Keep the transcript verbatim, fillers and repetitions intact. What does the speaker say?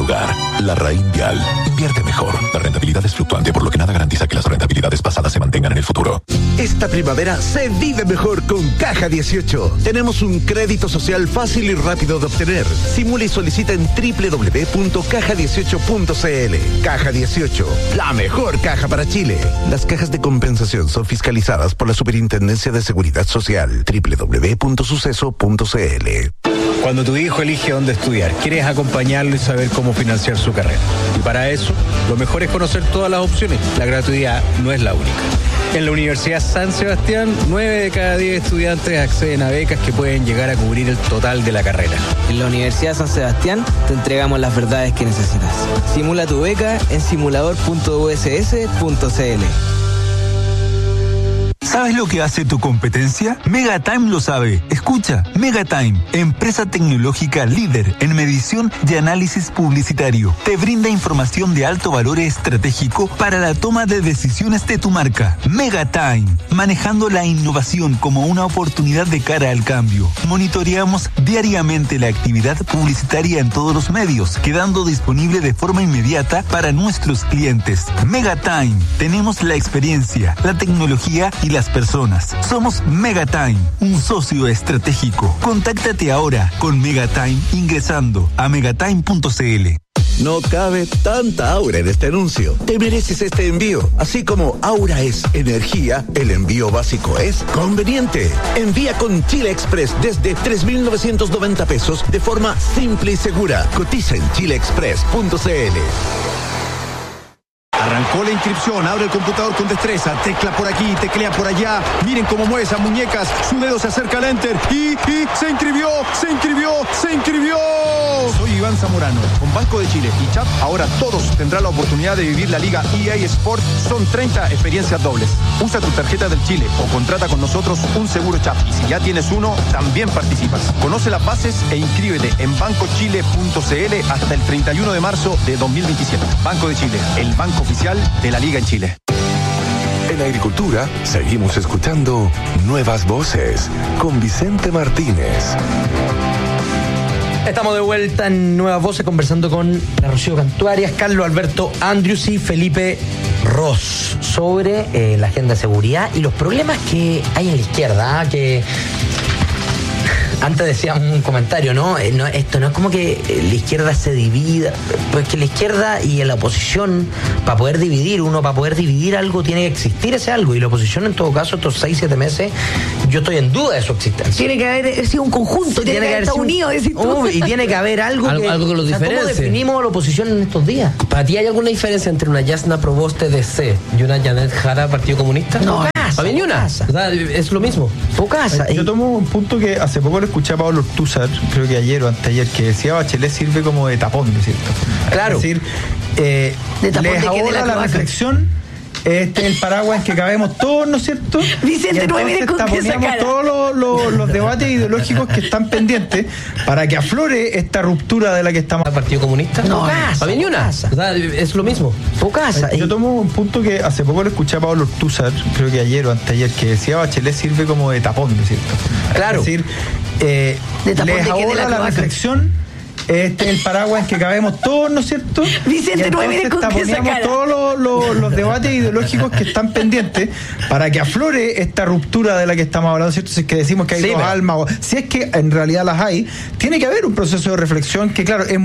lugar. La Reinvial. Invierte mejor. La rentabilidad es fluctuante, por lo que nada garantiza que las rentabilidades pasadas se mantengan en el futuro. Esta primavera se vive mejor con Caja dieciocho. Tenemos un crédito social fácil y rápido de obtener. Simula y solicita en doble u doble u doble u punto caja dieciocho punto c l. Caja dieciocho, la mejor caja para Chile. Las cajas de compensación son fiscalizadas por la Superintendencia de Seguridad Social. doble u doble u doble u punto suceso punto c l. Cuando tu hijo elige dónde estudiar, quieres acompañarlo y saber cómo financiar su carrera. Y para eso, lo mejor es conocer todas las opciones. La gratuidad no es la única. En la Universidad San Sebastián, nueve de cada diez estudiantes acceden a becas que pueden llegar a cubrir el total de la carrera. En la Universidad San Sebastián te entregamos las verdades que necesitas. Simula tu beca en simulador punto u s s punto c l. ¿Sabes lo que hace tu competencia? Megatime lo sabe. Escucha, Megatime, empresa tecnológica líder en medición y análisis publicitario. Te brinda información de alto valor estratégico para la toma de decisiones de tu marca. Megatime, manejando la innovación como una oportunidad de cara al cambio. Monitoreamos diariamente la actividad publicitaria en todos los medios, quedando disponible de forma inmediata para nuestros clientes. Megatime, tenemos la experiencia, la tecnología y las personas. Somos Megatime, un socio estratégico. Contáctate ahora con Megatime ingresando a megatime punto c l. No cabe tanta aura en este anuncio. Te mereces este envío. Así como aura es energía, el envío básico es conveniente. Envía con Chile Express desde tres mil novecientos noventa pesos de forma simple y segura. Cotiza en chile express punto c l. Arrancó la inscripción, abre el computador con destreza, tecla por aquí, teclea por allá, miren cómo mueve esas muñecas, su dedo se acerca al enter y, y se inscribió, se inscribió, se inscribió. Soy Iván Zamorano, con Banco de Chile y Chap, ahora todos tendrán la oportunidad de vivir la Liga E A Sport, son treinta experiencias dobles. Usa tu tarjeta del Chile o contrata con nosotros un seguro Chap y si ya tienes uno, también participas. Conoce las bases e inscríbete en banco chile punto c l hasta el treinta y uno de marzo de dos mil veintisiete. Banco de Chile, el banco oficial de la Liga en Chile. En agricultura, seguimos escuchando Nuevas Voces con Vicente Martínez. Estamos de vuelta en Nuevas Voces conversando con la Rocío Cantuarias, Carlos Alberto Andrius y Felipe Ross sobre eh, la agenda de seguridad y los problemas que hay en la izquierda, ¿eh? que antes decía un comentario, ¿no? Eh, no esto no es como que la izquierda se divida, pues que la izquierda y la oposición, para poder dividir, uno para poder dividir algo tiene que existir ese algo, y la oposición en todo caso estos seis, siete meses, yo estoy en duda de su existencia. Tiene que haber sido un conjunto, tiene, tiene que haber estado unido, decís tú. Uh, y tiene que haber algo, algo que, algo que los o sea, diferencie. ¿cómo definimos la oposición en estos días? ¿Para ti hay alguna diferencia entre una Yasna Proboste de C y una Janet Jara Partido Comunista? No, para mí ni una. O sea, es lo mismo. Pocasa. Yo tomo un punto que hace poco lo escuché a Pablo Ortúzar, creo que ayer o anteayer, que decía Bachelet sirve como de tapón, ¿no es cierto? Claro. Es decir, eh, ¿De tapón les de qué? ¿De la ahorra la cloaca? reflexión. Este es el paraguas en que cabemos todos, ¿no es cierto? Vicente, y no me vienes con esa taponeamos cara. todos los, los, los debates ideológicos que están pendientes para que aflore esta ruptura de la que estamos. ¿Partido Comunista? No, pasa, para mí ni una. pasa. O sea, es lo mismo. Pocasa. Yo tomo un punto que hace poco lo escuché a Pablo Ortúzar, creo que ayer o anteayer, que decía Bachelet sirve como de tapón, ¿no es cierto? Claro. Es decir, eh, ¿De tapón les de qué? ¿De la ahorra la cloaca? reflexión. Este es el paraguas en que cabemos todos, ¿no es cierto? Vicente, y no me vienes con esa taponeamos cara. todos los, los, los debates ideológicos que están pendientes para que aflore esta ruptura de la que estamos hablando, ¿cierto? Si es que decimos que hay Sí, dos pero- almas, o si es que en realidad las hay, tiene que haber un proceso de reflexión que, claro, es